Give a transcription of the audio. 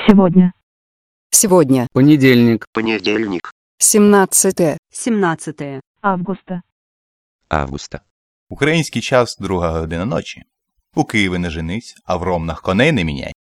Сегодня. Сегодня. Понедельник. 17 Августа. Український час 2 година ночі. У Києві не женись, а в Ромнах коней не міняй.